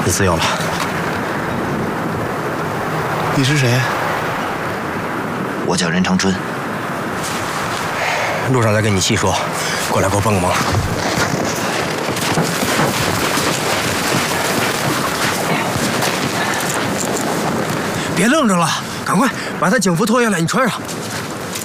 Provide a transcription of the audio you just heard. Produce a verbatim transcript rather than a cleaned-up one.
你自由了。 你是谁？ 我叫任长春。 路上再跟你细说。过来给我帮个忙。别愣着了，赶快把他警服脱下来，你穿上。